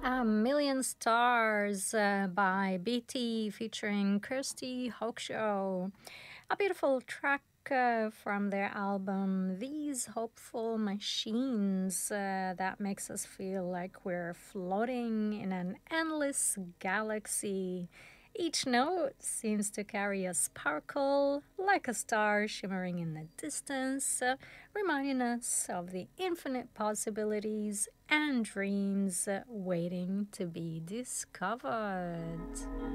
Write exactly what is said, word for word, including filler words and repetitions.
A Million Stars uh, by B T featuring Kirsty Hawkshaw. A beautiful track uh, from their album These Hopeful Machines uh, that makes us feel like we're floating in an endless galaxy. Each note seems to carry a sparkle, like a star shimmering in the distance, uh, reminding us of the infinite possibilities and dreams uh, waiting to be discovered.